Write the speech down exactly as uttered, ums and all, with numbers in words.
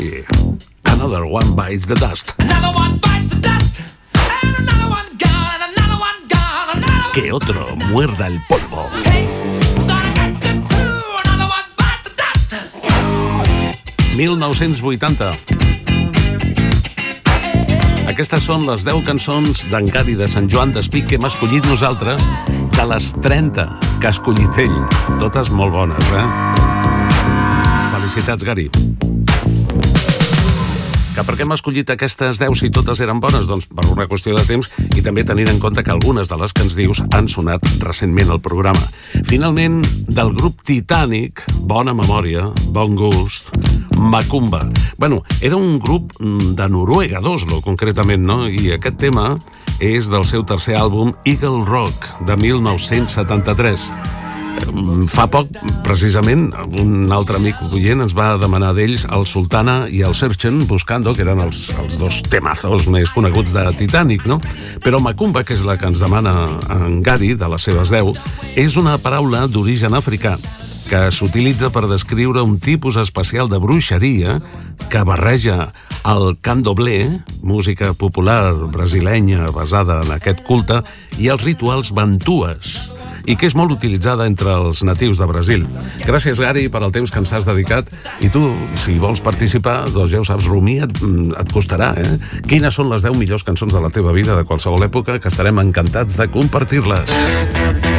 Another one bites the dust. Another one bites the dust. And another one gone, and another one gone, another. Que otro muerda el polvo. Hey, I'm gonna get you too. Another one bites the dust. mil nou-cents vuitanta. Aquestes són les deu cançons d'en Gadi de Sant Joan d'Espí que hem escollit nosaltres de les trenta que ha escollit ell. Totes molt bones, eh? Felicitats, Gadi. Que per què hem escollit aquestes deu si totes eren bones? Doncs per una qüestió de temps i també tenint en compte que algunes de les que ens dius han sonat recentment al programa. Finalment, del grup Titanic, bona memòria, bon gust, Macumba. Bueno, era un grup de Noruega, d'Oslo, concretament, no? I aquest tema és del seu tercer àlbum Eagle Rock, de mil nou-cents setanta-tres. Fa poc, precisament, un altre amic oient ens va demanar d'ells el Sultana i el Searching Buscando, que eren els, els dos temazos més coneguts de Titanic, no? Però Macumba, que és la que ens demana en Gadi, de les seves deu, és una paraula d'origen africà que s'utilitza per descriure un tipus especial de bruixeria que barreja el candomblé, música popular brasilenya basada en aquest culte, i els rituals bantues, i que és molt utilitzada entre els natius de Brasil. Gràcies, Gadi, per el temps que ens has dedicat. I tu, si vols participar, doncs ja ho saps, Rumia et, et costarà, eh? Quines són les deu millors cançons de la teva vida de qualsevol època, que estarem encantats de compartir-les.